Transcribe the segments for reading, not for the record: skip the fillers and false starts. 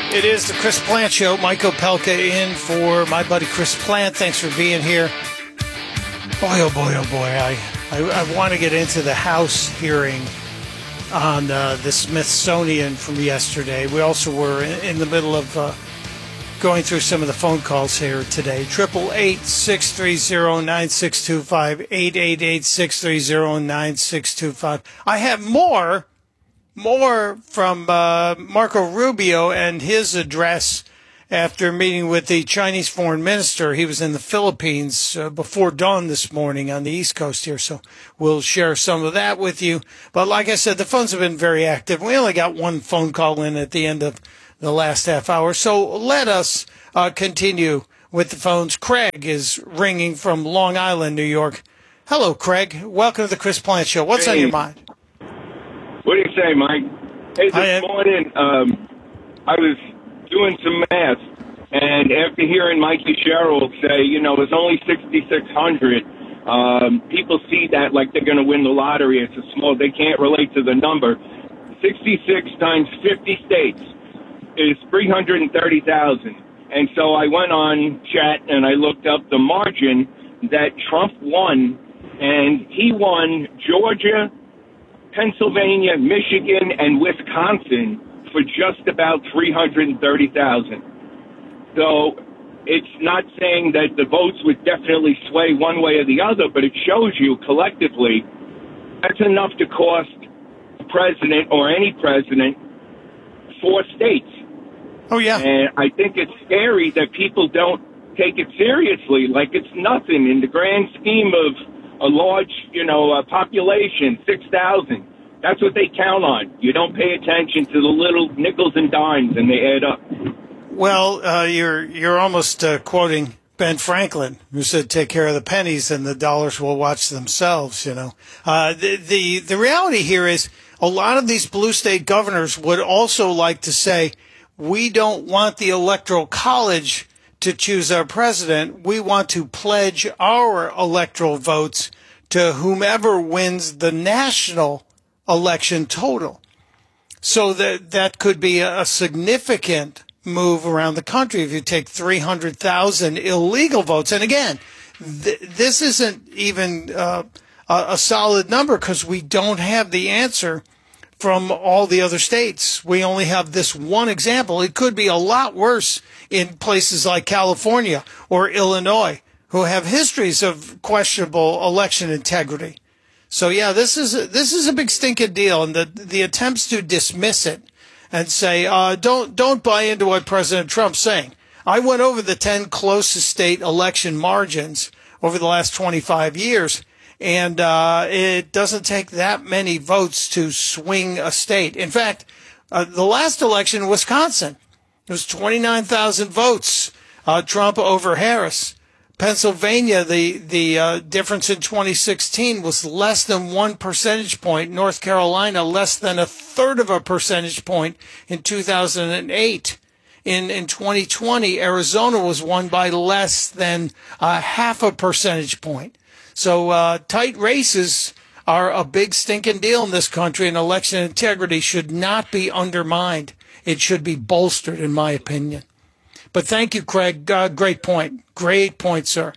It is the Chris Plante Show. Mike Opelka in for my buddy Chris Plante. Thanks for being here. Boy, oh boy, oh boy. I want to get into the House hearing on the Smithsonian from yesterday. We also were in the middle of going through some of the phone calls here today. 888-630-9625. 888-630-9625. I have more from Marco Rubio and his address after meeting with the Chinese foreign minister. He was in the Philippines before dawn this morning on the East Coast here, so we'll share some of that with you. But like I said, the phones have been very active. We only got one phone call in at the end of the last half hour, so let us continue with the phones. Craig is ringing from Long Island, New York. Hello, Craig. Welcome to the Chris Plante Show. What's on your mind? What do you say, Mike? Hey, this morning, I was doing some math, and after hearing Mikey Sherrill say, it's only 6,600, people see that like they're going to win the lottery. It's they can't relate to the number. 66 times 50 states is 330,000. And so I went on chat and I looked up the margin that Trump won, and he won Georgia, Pennsylvania, Michigan, and Wisconsin for just about 330,000. So it's not saying that the votes would definitely sway one way or the other, but it shows you collectively that's enough to cost the president or any president 4 states. Oh, yeah. And I think it's scary that people don't take it seriously, like it's nothing in the grand scheme of a large, population, 6,000. That's what they count on. You don't pay attention to the little nickels and dimes, and they add up. Well, you're almost quoting Ben Franklin, who said, "Take care of the pennies, and the dollars will watch themselves." The reality here is a lot of these blue state governors would also like to say, "We don't want the Electoral College to choose our president. We want to pledge our electoral votes to whomever wins the national election total." So that could be a significant move around the country if you take 300,000 illegal votes. And again, this isn't even a solid number because we don't have the answer from all the other states. We only have this one example. It could be a lot worse in places like California or Illinois, who have histories of questionable election integrity. So yeah, this is a big stinking deal, and the attempts to dismiss it and say don't buy into what President Trump's saying. I went over the 10 closest state election margins over the last 25 years. And it doesn't take that many votes to swing a state. In fact, the last election in Wisconsin, it was 29,000 votes, Trump over Harris. Pennsylvania, the difference in 2016 was less than 1 percentage point. North Carolina, less than 1/3 of a percentage point in 2008. In 2020, Arizona was won by less than 0.5 percentage point. So tight races are a big stinking deal in this country, and election integrity should not be undermined. It should be bolstered, in my opinion. But thank you, Craig. Great point. Great point, sir.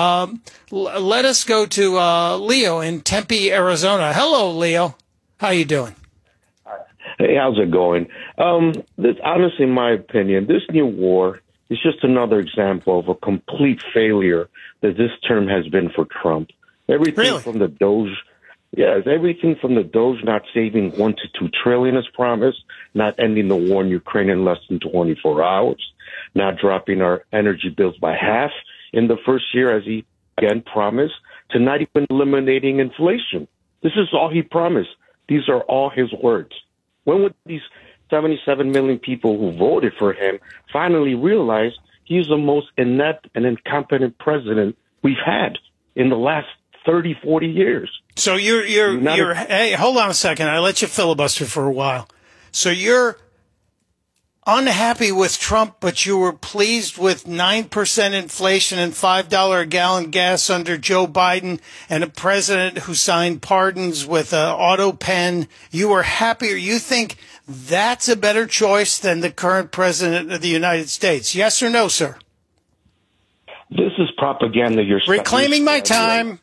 Let us go to Leo in Tempe, Arizona. Hello, Leo. How you doing? Hey, how's it going? Honestly, in my opinion, this new war is just another example of a complete failure that this term has been for Trump. Everything from the Doge, everything from the Doge not saving $1 to $2 trillion as promised, not ending the war in Ukraine in less than 24 hours, not dropping our energy bills by half in the first year as he again promised, to not even eliminating inflation. This is all he promised. These are all his words. When would these 77 million people who voted for him finally realize he's the most inept and incompetent president we've had in the last 30, 40 years? So hey, hold on a second. I let you filibuster for a while. So you're unhappy with Trump, but you were pleased with 9% inflation and $5 a gallon gas under Joe Biden and a president who signed pardons with an auto pen. You were happier. You think that's a better choice than the current president of the United States? Yes or no, sir? This is propaganda. Reclaiming my time.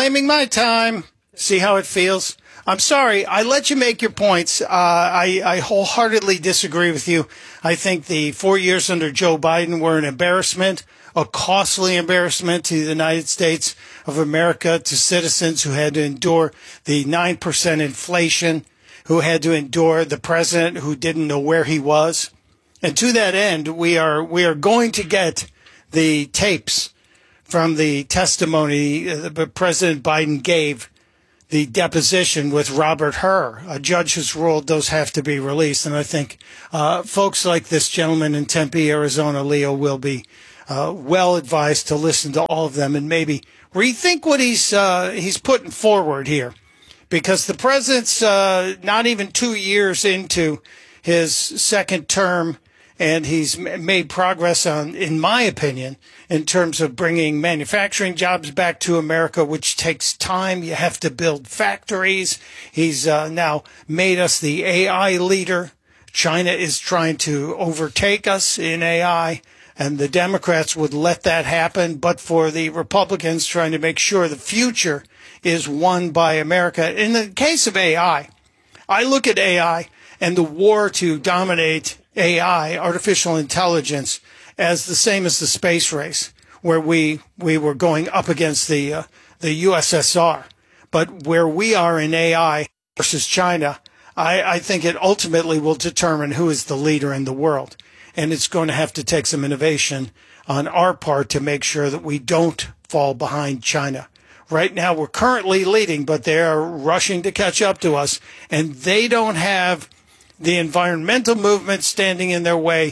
See how it feels? I'm sorry. I let you make your points. I wholeheartedly disagree with you. I think the 4 years under Joe Biden were an embarrassment, a costly embarrassment to the United States of America, to citizens who had to endure the 9% inflation, who had to endure the president who didn't know where he was. And to that end, we are going to get the tapes from the testimony that President Biden gave, the deposition with Robert Hur. A judge has ruled those have to be released. And I think folks like this gentleman in Tempe, Arizona, Leo, will be well advised to listen to all of them and maybe rethink what he's putting forward here. Because the president's not even 2 years into his second term, and he's made progress on, in my opinion, in terms of bringing manufacturing jobs back to America, which takes time. You have to build factories. He's now made us the AI leader. China is trying to overtake us in AI, and the Democrats would let that happen, but for the Republicans trying to make sure the future is won by America. In the case of AI, I look at AI and the war to dominate AI, artificial intelligence, as the same as the space race, where we were going up against the USSR. But where we are in AI versus China, I think it ultimately will determine who is the leader in the world. And it's going to have to take some innovation on our part to make sure that we don't fall behind China. Right now, we're currently leading, but they are rushing to catch up to us, and they don't have the environmental movement standing in their way.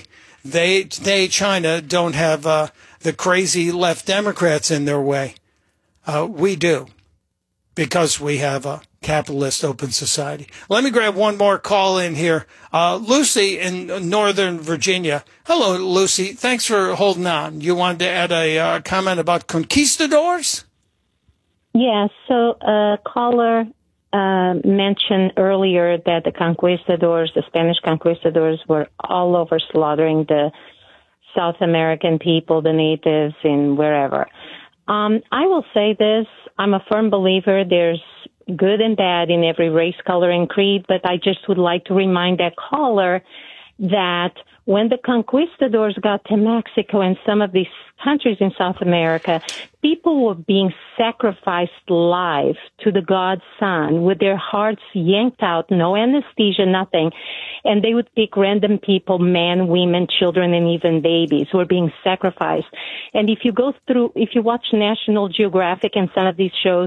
China, don't have the crazy left Democrats in their way. We do, because we have a capitalist open society. Let me grab one more call in here. Lucy in Northern Virginia. Hello, Lucy. Thanks for holding on. You wanted to add a comment about conquistadors? Yes. So a caller mentioned earlier that the conquistadors, the Spanish conquistadors, were all over slaughtering the South American people, the natives, and wherever. I will say this. I'm a firm believer there's good and bad in every race, color, and creed, but I just would like to remind that caller that when the conquistadors got to Mexico and some of these countries in South America, people were being sacrificed live to the god sun with their hearts yanked out, no anesthesia, nothing. And they would pick random people, men, women, children, and even babies who were being sacrificed. And if you watch National Geographic and some of these shows,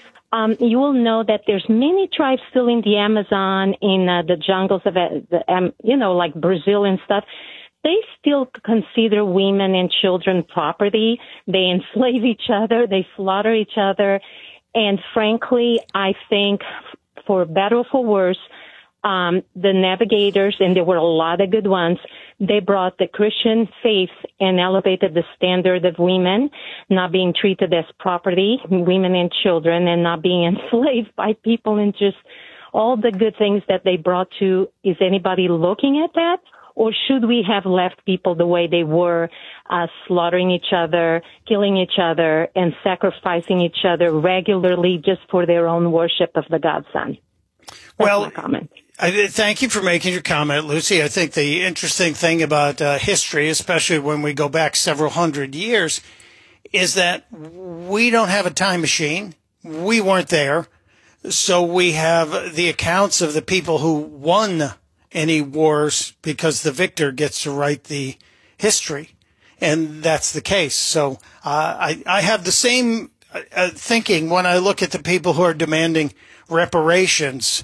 you will know that there's many tribes still in the Amazon, in the jungles of, like Brazil and stuff. They still consider women and children property. They enslave each other. They slaughter each other. And frankly, I think for better or for worse, the navigators, and there were a lot of good ones, they brought the Christian faith and elevated the standard of women not being treated as property, women and children, and not being enslaved by people, and just all the good things that they brought to. Is anybody looking at that? Or should we have left people the way they were, slaughtering each other, killing each other, and sacrificing each other regularly just for their own worship of the God Son? That's my comment. Thank you for making your comment, Lucy. I think the interesting thing about history, especially when we go back several hundred years, is that we don't have a time machine. We weren't there. So we have the accounts of the people who won any wars, because the victor gets to write the history. And that's the case. So I have the same thinking when I look at the people who are demanding reparations.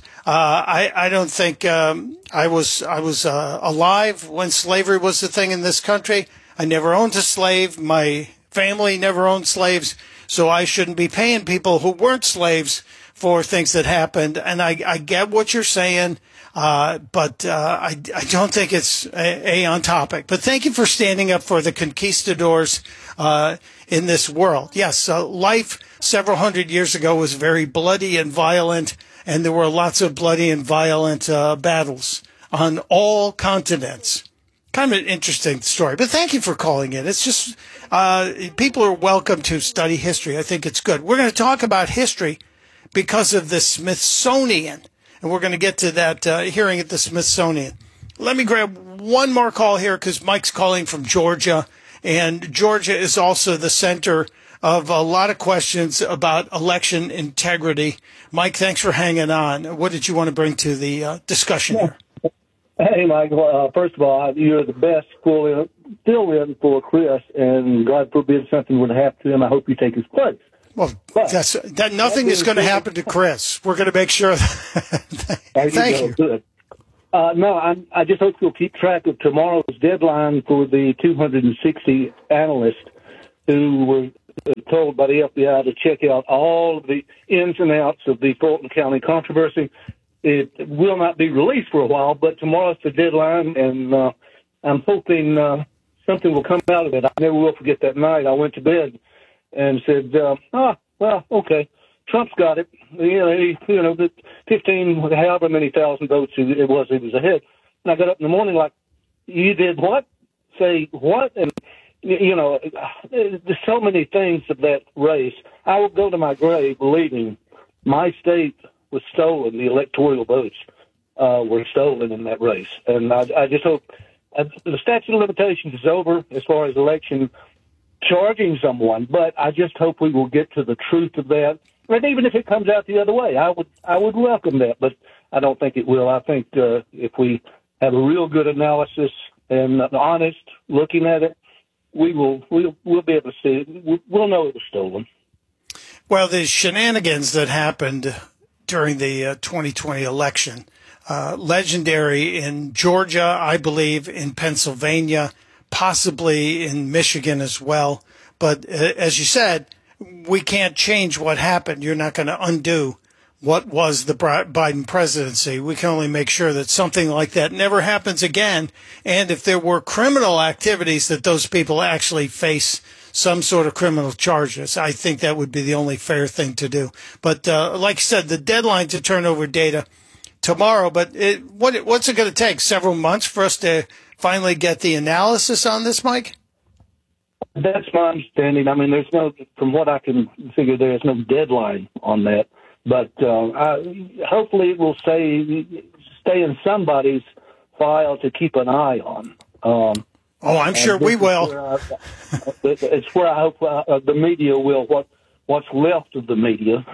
I don't think I was alive when slavery was the thing in this country. I never owned a slave. My family never owned slaves. So I shouldn't be paying people who weren't slaves for things that happened. And I get what you're saying. But I don't think it's a on topic. But thank you for standing up for the conquistadors in this world. Yes, life several hundred years ago was very bloody and violent, and there were lots of bloody and violent battles on all continents. Kind of an interesting story, but thank you for calling in. It's just, people are welcome to study history. I think it's good. We're going to talk about history because of the Smithsonian, and we're going to get to that hearing at the Smithsonian. Let me grab one more call here because Mike's calling from Georgia, and Georgia is also the center of a lot of questions about election integrity. Mike, thanks for hanging on. What did you want to bring to the discussion here? Hey, Mike. First of all, you're the best still in for Chris, and God forbid something would happen to him. I hope you take his place. Well, nothing is going to happen to Chris. We're going to make sure. Thank you. Good. I just hope you'll keep track of tomorrow's deadline for the 260 analysts who were told by the FBI to check out all of the ins and outs of the Fulton County controversy. It will not be released for a while, but tomorrow's the deadline, and I'm hoping something will come out of it. I never will forget that night. I went to bed and said, well, okay, Trump's got it. The 15, however many thousand votes it was, he was ahead. And I got up in the morning like, you did what? Say what? And, there's so many things of that race. I will go to my grave believing my state was stolen. The electoral votes were stolen in that race. And I just hope the statute of limitations is over as far as election charging someone, but I just hope we will get to the truth of that. And even if it comes out the other way, I would welcome that, but I don't think it will. I think if we have a real good analysis and honest looking at it, we'll be able to see it. We'll know it was stolen. Well, the shenanigans that happened during the 2020 election, legendary in Georgia, I believe, in Pennsylvania, possibly in Michigan as well. But as you said, we can't change what happened. You're not going to undo what was the Biden presidency. We can only make sure that something like that never happens again. And if there were criminal activities, that those people actually face some sort of criminal charges. I think that would be the only fair thing to do. But like I said, the deadline to turn over data tomorrow. But what's it going to take? Several months for us to finally get the analysis on this, Mike? That's my understanding. I mean, from what I can figure, there's no deadline on that. But hopefully it will stay in somebody's file to keep an eye on. I'm sure we will. It's where I hope the media will, what's left of the media.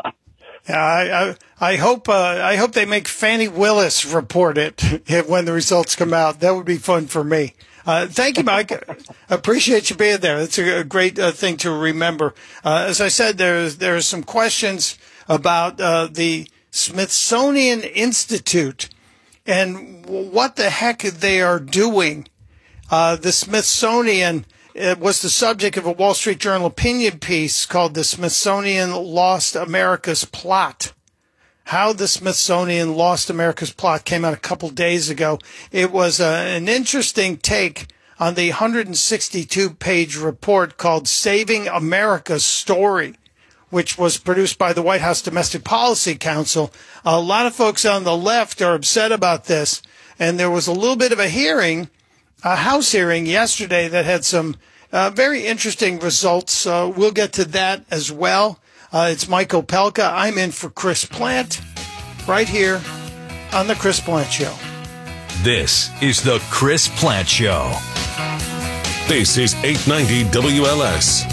I hope they make Fannie Willis report it when the results come out. That would be fun for me. Thank you, Mike. Appreciate you being there. It's a great thing to remember. As I said, there are some questions about the Smithsonian Institute and what the heck they are doing. The Smithsonian was the subject of a Wall Street Journal opinion piece called "The Smithsonian Lost America's Plot." How the Smithsonian Lost America's Plot came out a couple days ago. It was an interesting take on the 162-page report called "Saving America's Story," which was produced by the White House Domestic Policy Council. A lot of folks on the left are upset about this, and there was a little bit of a hearing, a House hearing yesterday that had some very interesting results. We'll get to that as well. It's Mike Opelka. I'm in for Chris Plante right here on The Chris Plante Show. This is The Chris Plante Show. This is 890 WLS.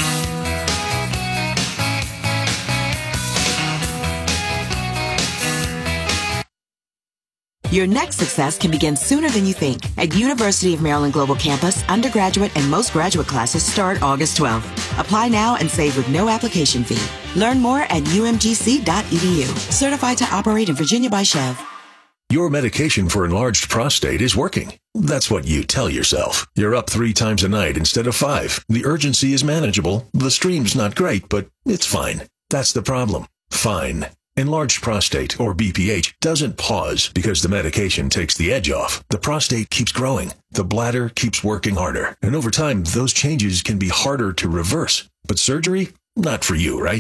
Your next success can begin sooner than you think. At University of Maryland Global Campus, undergraduate and most graduate classes start August 12th. Apply now and save with no application fee. Learn more at umgc.edu. Certified to operate in Virginia by Chev. Your medication for enlarged prostate is working. That's what you tell yourself. You're up 3 times a night instead of 5. The urgency is manageable. The stream's not great, but it's fine. That's the problem. Fine. Enlarged prostate, or BPH, doesn't pause because the medication takes the edge off. The prostate keeps growing. The bladder keeps working harder. And over time, those changes can be harder to reverse. But surgery? Not for you, right?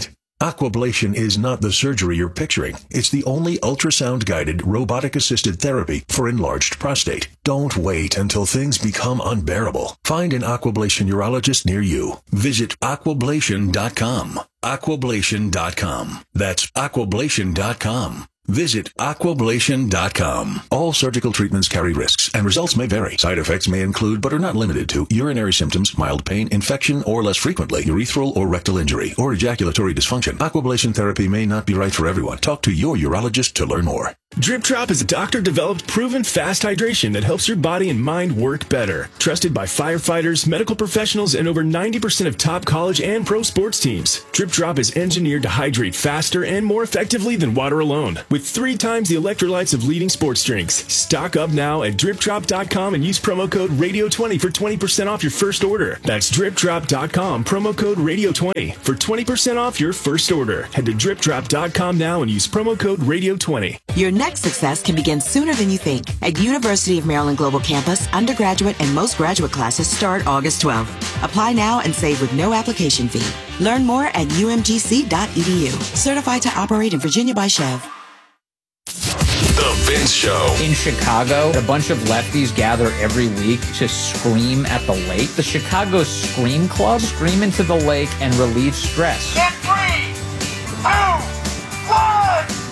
Aquablation is not the surgery you're picturing. It's the only ultrasound-guided, robotic-assisted therapy for enlarged prostate. Don't wait until things become unbearable. Find an Aquablation urologist near you. Visit aquablation.com. Aquablation.com. That's aquablation.com. Visit aquablation.com. All surgical treatments carry risks, and results may vary. Side effects may include, but are not limited to, urinary symptoms, mild pain, infection, or less frequently, urethral or rectal injury, or ejaculatory dysfunction. Aquablation therapy may not be right for everyone. Talk to your urologist to learn more. Drip Drop is a doctor-developed, proven fast hydration that helps your body and mind work better. Trusted by firefighters, medical professionals, and over 90% of top college and pro sports teams. Drip Drop is engineered to hydrate faster and more effectively than water alone, with 3 times the electrolytes of leading sports drinks. Stock up now at dripdrop.com and use promo code RADIO20 for 20% off your first order. That's dripdrop.com, promo code RADIO20 for 20% off your first order. Head to dripdrop.com now and use promo code RADIO20. Your next success can begin sooner than you think. At University of Maryland Global Campus, undergraduate and most graduate classes start August 12th. Apply now and save with no application fee. Learn more at umgc.edu. Certified to operate in Virginia by Chev. The Vince Show. In Chicago, a bunch of lefties gather every week to scream at the lake. The Chicago Scream Club scream into the lake and relieve stress. In 3, 2, 1.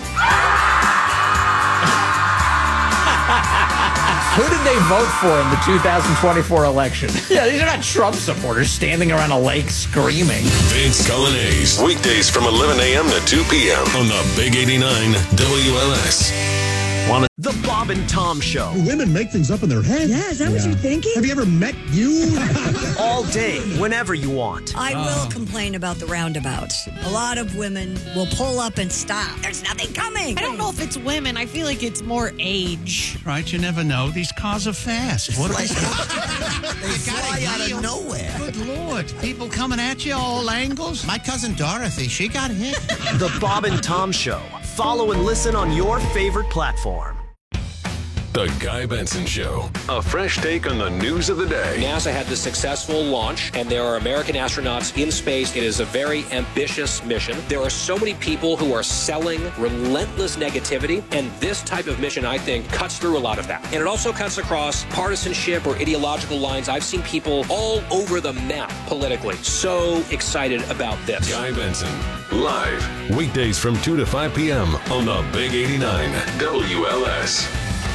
Who did they vote for in the 2024 election? Yeah, these are not Trump supporters standing around a lake screaming. Vince Colonnese. Weekdays from 11 a.m. to 2 p.m. on the Big 89 WLS. The Bob and Tom Show. Do women make things up in their head? Yeah, is that what you're thinking? Have you ever met you? All day, whenever you want. I will complain about the roundabouts. A lot of women will pull up and stop. There's nothing coming. I don't know if it's women. I feel like it's more age. Right, you never know. These cars are fast. What they fly out of nowhere. Good Lord. People coming at you all angles. My cousin Dorothy, she got hit. The Bob and Tom Show. Follow and listen on your favorite platform. The Guy Benson Show. A fresh take on the news of the day. NASA had the successful launch, and there are American astronauts in space. It is a very ambitious mission. There are so many people who are selling relentless negativity, and this type of mission, I think, cuts through a lot of that. And it also cuts across partisanship or ideological lines. I've seen people all over the map politically. So excited about this. Guy Benson, live, weekdays from 2 to 5 p.m. on the Big 89 WLS.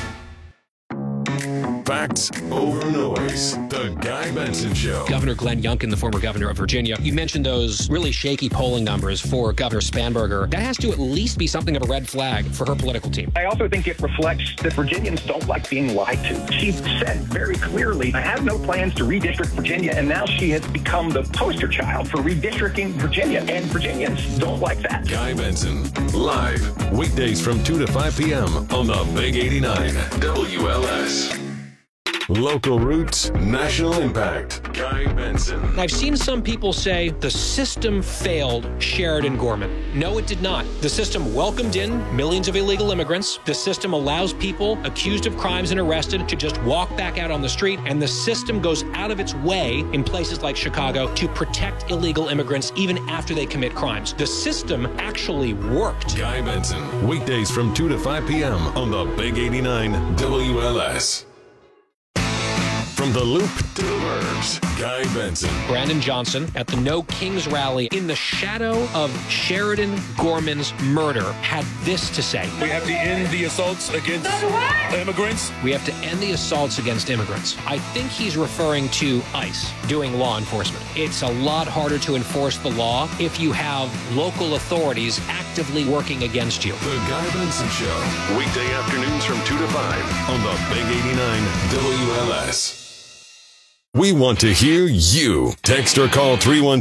Facts over noise. The Guy Benson Show. Governor Glenn Youngkin, the former governor of Virginia, you mentioned those really shaky polling numbers for Governor Spanberger. That has to at least be something of a red flag for her political team. I also think it reflects that Virginians don't like being lied to. She said very clearly, I have no plans to redistrict Virginia, and now she has become the poster child for redistricting Virginia, and Virginians don't like that. Guy Benson, live, weekdays from 2 to 5 p.m. on the Big 89 WLS. Local roots, national impact. Guy Benson. I've seen some people say the system failed Sheridan Gorman. No, it did not. The system welcomed in millions of illegal immigrants. The system allows people accused of crimes and arrested to just walk back out on the street. And the system goes out of its way in places like Chicago to protect illegal immigrants even after they commit crimes. The system actually worked. Guy Benson. Weekdays from 2 to 5 p.m. on the Big 89 WLS. From the Loop to the Burbs, Guy Benson. Brandon Johnson at the No Kings rally in the shadow of Sheridan Gorman's murder had this to say. We have to end the assaults against immigrants. We have to end the assaults against immigrants. I think he's referring to ICE doing law enforcement. It's a lot harder to enforce the law if you have local authorities actively working against you. The Guy Benson Show. Weekday afternoons from 2 to 5 on the Big 89 WLS. We want to hear you. Text or call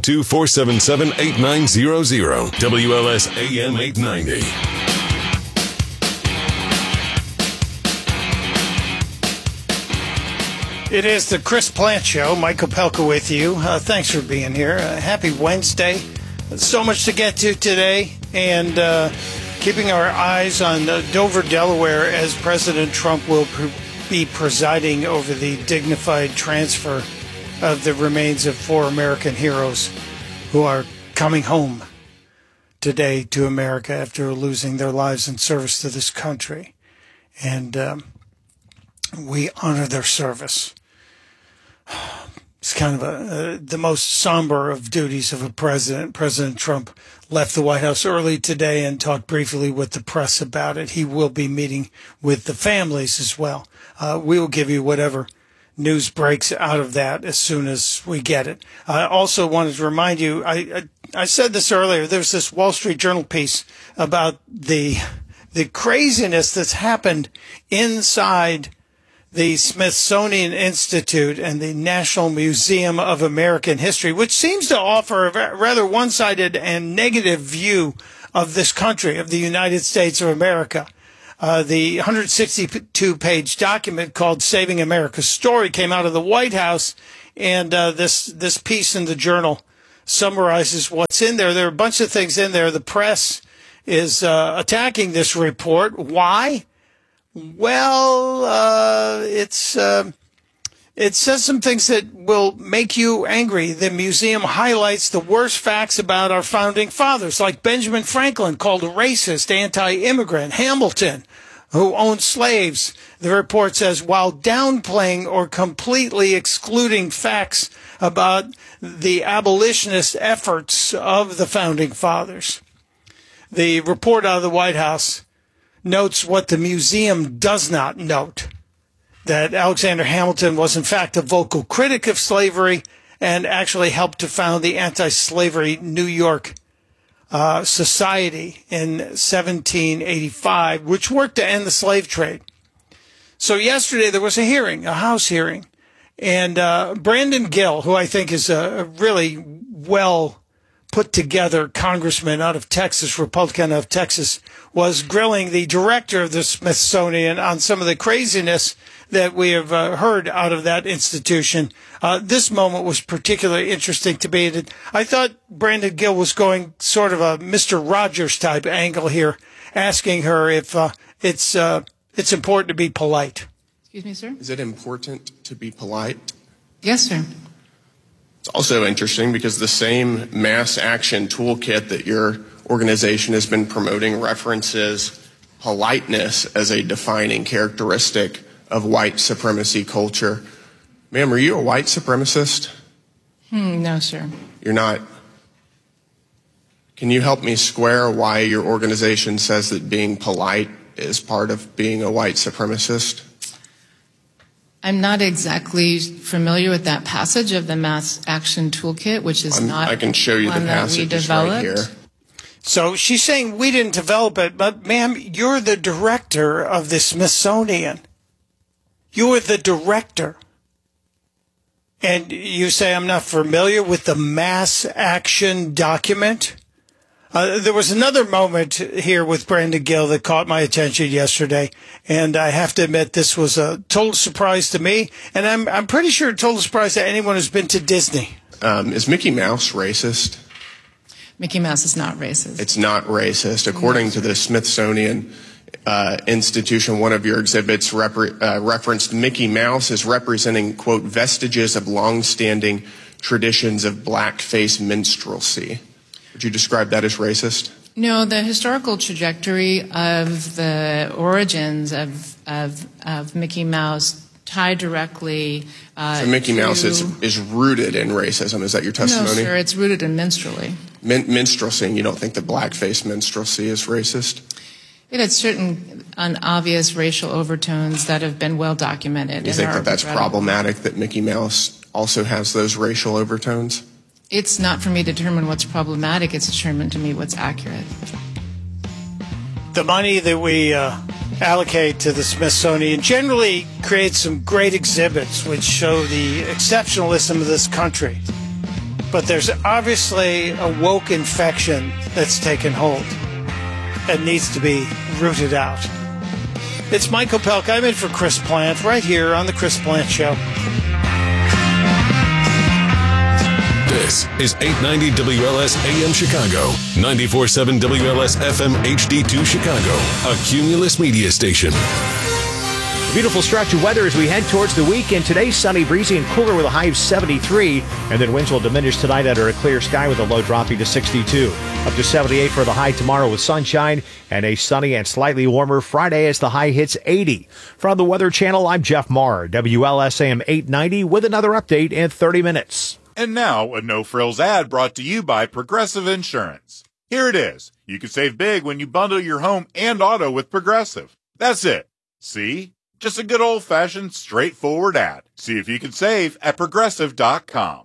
312-477-8900. WLS AM 890. It is the Chris Plant Show. Mike Opelka with you. Thanks for being here. Happy Wednesday. So much to get to today. And keeping our eyes on Dover, Delaware, as President Trump will be presiding over the dignified transfer of the remains of 4 American heroes who are coming home today to America after losing their lives in service to this country. And we honor their service. It's kind of the most somber of duties of a president. President Trump left the White House early today and talked briefly with the press about it. He will be meeting with the families as well. We will give you whatever news breaks out of that as soon as we get it. I also wanted to remind you, I said this earlier, there's this Wall Street Journal piece about the craziness that's happened inside the Smithsonian Institute and the National Museum of American History, which seems to offer a rather one-sided and negative view of this country, of the United States of America. The 162-page document called Saving America's Story came out of the White House, and this piece in the Journal summarizes what's in there. There are a bunch of things in there. The press is attacking this report. Why? Well, it says some things that will make you angry. The museum highlights the worst facts about our founding fathers, like Benjamin Franklin, called a racist, anti-immigrant, Hamilton, who owned slaves. The report says, while downplaying or completely excluding facts about the abolitionist efforts of the founding fathers. The report out of the White House notes what the museum does not note, that Alexander Hamilton was in fact a vocal critic of slavery and actually helped to found the anti-slavery New York Society in 1785, which worked to end the slave trade. So yesterday there was a hearing, a House hearing, and Brandon Gill, who I think is a really well put together congressman out of Texas, Republican of Texas, was grilling the director of the Smithsonian on some of the craziness that we have heard out of that institution. This moment was particularly interesting to me. I thought Brandon Gill was going sort of a Mr. Rogers type angle here, asking her if it's important to be polite. Excuse me, sir? Is it important to be polite? Yes, sir. It's also interesting because the same mass action toolkit that your organization has been promoting references politeness as a defining characteristic of white supremacy culture. Ma'am, are you a white supremacist? No, sir. You're not. Can you help me square why your organization says that being polite is part of being a white supremacist? I'm not exactly familiar with that passage of the Mass Action Toolkit, which is not I can show you the passage right here. So she's saying we didn't develop it, but ma'am, you're the director of the Smithsonian. You're the director. And you say I'm not familiar with the Mass Action document? There was another moment here with Brandon Gill that caught my attention yesterday, and I have to admit this was a total surprise to me, and I'm pretty sure a total surprise to anyone who's been to Disney. Is Mickey Mouse racist? Mickey Mouse is not racist. It's not racist. According to the Smithsonian Institution, one of your exhibits referenced Mickey Mouse as representing, quote, vestiges of long-standing traditions of blackface minstrelsy. Would you describe that as racist? No, the historical trajectory of the origins of Mickey Mouse tied directly so Mickey Mouse is rooted in racism. Is that your testimony? No, sir, it's rooted in minstrelsy. Minstrelsy, and you don't think that blackface minstrelsy is racist? It had certain unobvious racial overtones that have been well documented. You think that that's problematic, that Mickey Mouse also has those racial overtones? It's not for me to determine what's problematic. It's determined to me what's accurate. The money that we allocate to the Smithsonian generally creates some great exhibits which show the exceptionalism of this country. But there's obviously a woke infection that's taken hold and needs to be rooted out. It's Mike Opelka. I'm in for Chris Plant right here on The Chris Plant Show. This is 890 WLS AM Chicago, 94.7 WLS FM HD2 Chicago, a Cumulus media station. Beautiful stretch of weather as we head towards the weekend. Today, sunny, breezy, and cooler with a high of 73. And then winds will diminish tonight under a clear sky with a low dropping to 62. Up to 78 for the high tomorrow with sunshine and a sunny and slightly warmer Friday as the high hits 80. From the Weather Channel, I'm Jeff Marr, WLSAM 890 with another update in 30 minutes. And now, a no-frills ad brought to you by Progressive Insurance. Here it is. You can save big when you bundle your home and auto with Progressive. That's it. See? Just a good old-fashioned, straightforward ad. See if you can save at Progressive.com.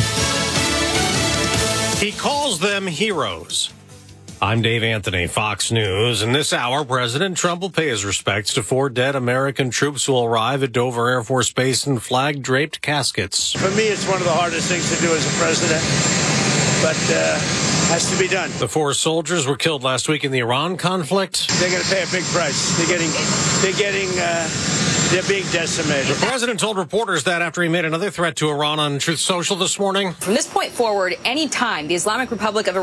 He calls them heroes. I'm Dave Anthony, Fox News. In this hour, President Trump will pay his respects to 4 dead American troops who will arrive at Dover Air Force Base in flag-draped caskets. For me, it's one of the hardest things to do as a president, but has to be done. The 4 soldiers were killed last week in the Iran conflict. They're going to pay a big price. They're being decimated. The president told reporters that after he made another threat to Iran on Truth Social this morning. From this point forward, any time the Islamic Republic of Iran